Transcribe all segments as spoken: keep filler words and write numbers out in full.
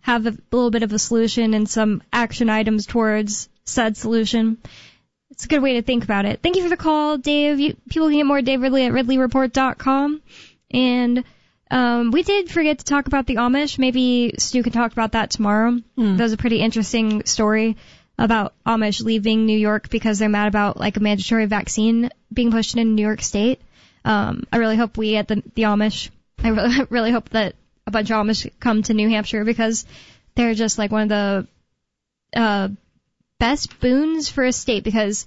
have a little bit of a solution and some action items towards said solution. It's a good way to think about it. Thank you for the call, Dave. You, people can get more at Dave Ridley at ridley report dot com. And um, we did forget to talk about the Amish. Maybe Stu can talk about that tomorrow. Mm. That was a pretty interesting story about Amish leaving New York because they're mad about like a mandatory vaccine being pushed in New York State. Um, I really hope we at the, the Amish, I really, really hope that a bunch of Amish come to New Hampshire because they're just like one of the uh, best boons for a state because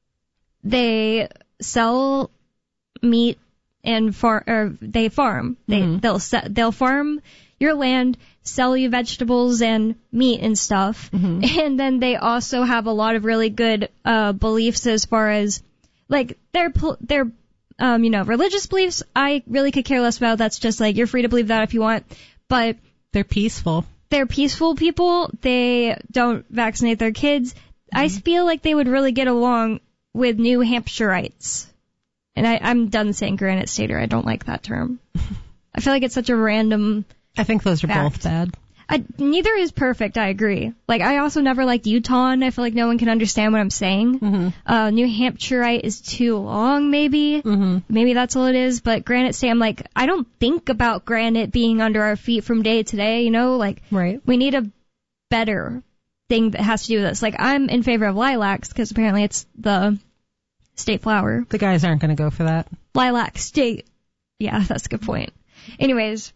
they sell meat and far or they farm. They mm-hmm. they'll se- they'll farm your land, sell you vegetables and meat and stuff, mm-hmm. and then they also have a lot of really good uh, beliefs as far as like their their um you know religious beliefs. I really could care less about. That's just like you're free to believe that if you want, but they're peaceful. They're peaceful people. They don't vaccinate their kids. Mm-hmm. I feel like they would really get along with New Hampshireites. And I, I'm done saying Granite Stater. I don't like that term. I feel like it's such a random I think those are fact. both bad. I, neither is perfect, I agree. Like, I also never liked Utah, and I feel like no one can understand what I'm saying. Mm-hmm. Uh, New Hampshireite is too long, maybe. Mm-hmm. Maybe that's all it is. But Granite State, I'm like, I don't think about granite being under our feet from day to day, you know? Like, right. We need a better thing that has to do with this. Like, I'm in favor of lilacs, because apparently it's the state flower. The guys aren't going to go for that. Lilac state. Yeah, that's a good point. Anyways,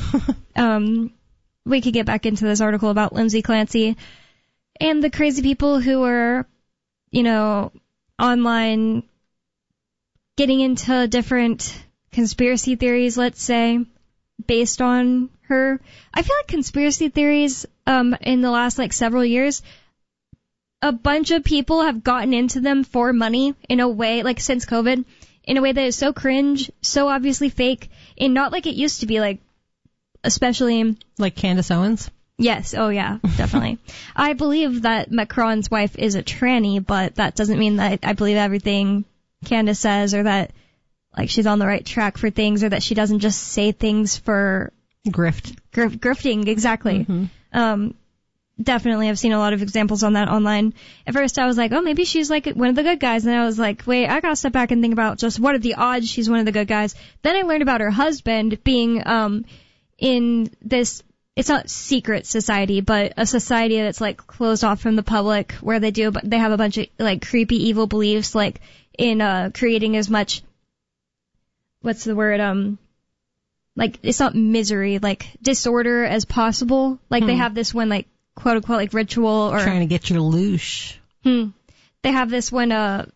um, we could get back into this article about Lindsay Clancy and the crazy people who are, you know, online getting into different conspiracy theories, let's say, based on her. I feel like conspiracy theories, um, in the last, like, several years, a bunch of people have gotten into them for money in a way, like since COVID, in a way that is so cringe, so obviously fake, and not like it used to be, like, especially... Like Candace Owens? Yes, oh yeah, definitely. I believe that Macron's wife is a tranny, but that doesn't mean that I believe everything Candace says, or that, like, she's on the right track for things, or that she doesn't just say things for... Grift. Grif- grifting, exactly. Mm-hmm. Um... Definitely, I've seen a lot of examples on that online. At first, I was like, oh, maybe she's like one of the good guys. And then I was like, wait, I gotta step back and think about just what are the odds she's one of the good guys. Then I learned about her husband being um in this, it's not secret society, but a society that's like closed off from the public where they do, but they have a bunch of like creepy evil beliefs, like in uh creating as much, what's the word, um, like it's not misery, like disorder as possible. Like hmm. they have this one like, quote unquote, like ritual or trying to get your loosh. Hmm. They have this one uh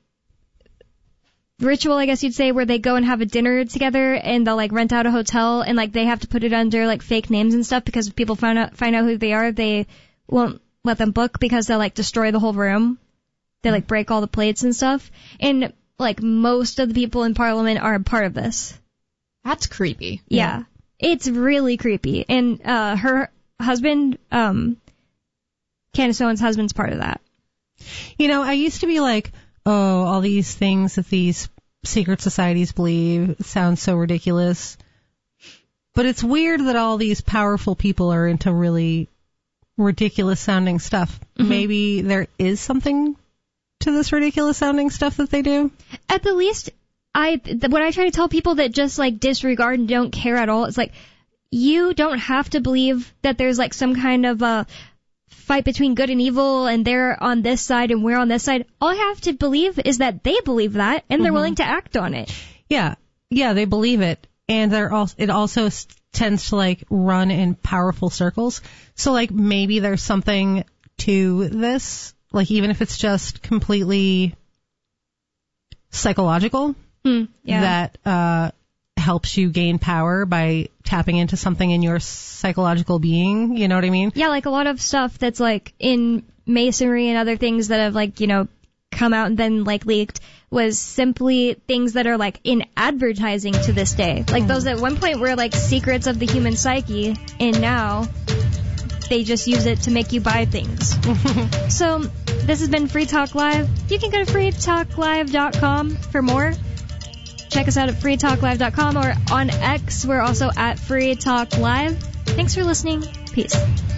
ritual, I guess you'd say, where they go and have a dinner together and they'll like rent out a hotel and like they have to put it under like fake names and stuff because if people find out find out who they are, they won't let them book because they'll like destroy the whole room. They like break all the plates and stuff. And like most of the people in Parliament are part of this. That's creepy. Yeah. yeah. It's really creepy. And uh her husband, um Candace Owens' husband's part of that. You know, I used to be like, oh, all these things that these secret societies believe sound so ridiculous. But it's weird that all these powerful people are into really ridiculous sounding stuff. Mm-hmm. Maybe there is something to this ridiculous sounding stuff that they do. At the least, I when I try to tell people that just like disregard and don't care at all, it's like, you don't have to believe that there's like some kind of a fight between good and evil and they're on this side and we're on this side. All I have to believe is that they believe that and they're mm-hmm. willing to act on it. Yeah. Yeah, they believe it. And they're also, it also tends to like run in powerful circles. So like maybe there's something to this, like even if it's just completely psychological, mm, yeah. that uh helps you gain power by tapping into something in your psychological being, you know what I mean? Yeah, like a lot of stuff that's like in masonry and other things that have like, you know, come out and then like leaked was simply things that are like in advertising to this day. Like those at one point were like secrets of the human psyche, and now they just use it to make you buy things. So this has been Free Talk Live. You can go to free talk live dot com for more. Check us out at free talk live dot com or on X. We're also at Free Talk Live. Thanks for listening. Peace.